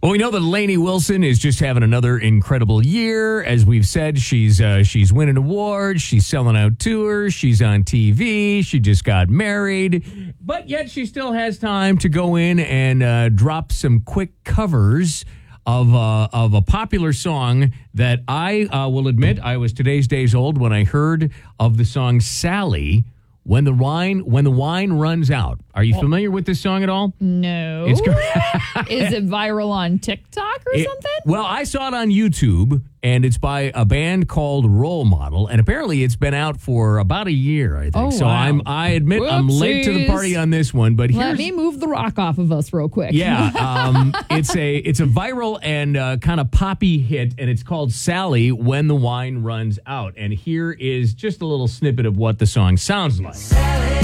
Well, we know that Lainey Wilson is just having another incredible year. As we've said, she's winning awards. She's selling out tours. She's on TV. She just got married. But yet she still has time to go in and drop some quick covers of a popular song that I will admit I was today's days old when I heard of the song Sally, When the Wine Runs Out. Are you familiar with this song at all? No. Is it viral on TikTok or something? Well, I saw it on YouTube, and it's by a band called Role Model, and apparently it's been out for about a year, I think. Oh, so wow. I admit I'm late to the party on this one, but let me move the rock off of us real quick. Yeah, it's a viral and kind of poppy hit, and it's called Sally, When the Wine Runs Out. And here is just a little snippet of what the song sounds like. Sally.